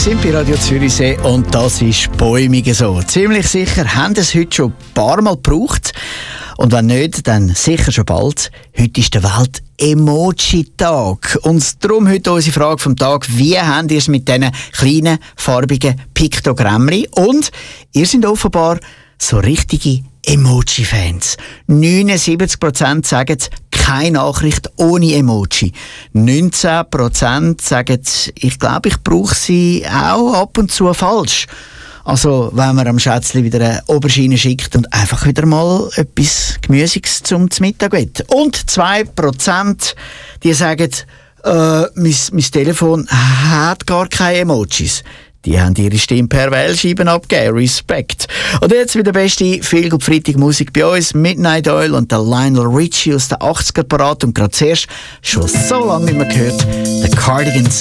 sind bei Radio Zürichsee und das ist bäumig so. Ziemlich sicher haben es heute schon ein paar Mal gebraucht. Und wenn nicht, dann sicher schon bald. Heute ist der Welt-Emoji-Tag. Und darum heute unsere Frage vom Tag. Wie habt ihr es mit diesen kleinen, farbigen Piktogrammchen? Und ihr seid offenbar so richtige Emoji-Fans. 79% sagen, keine Nachricht ohne Emoji. 19% sagen, ich glaube, ich brauche sie auch ab und zu falsch. Also, wenn man am Schätzchen wieder eine Aubergine schickt und einfach wieder mal etwas Gemüsiges zum Mittag will. Und 2%, die sagen, mein Telefon hat gar keine Emojis. Die haben ihre Stimme per Wählscheiben abgegeben. Respekt. Und jetzt wieder beste Feel-Good-Freitag-Musik bei uns. Midnight Oil und der Lionel Richie aus den 80er parat. Und gerade zuerst, schon so lange nicht mehr gehört, The Cardigans.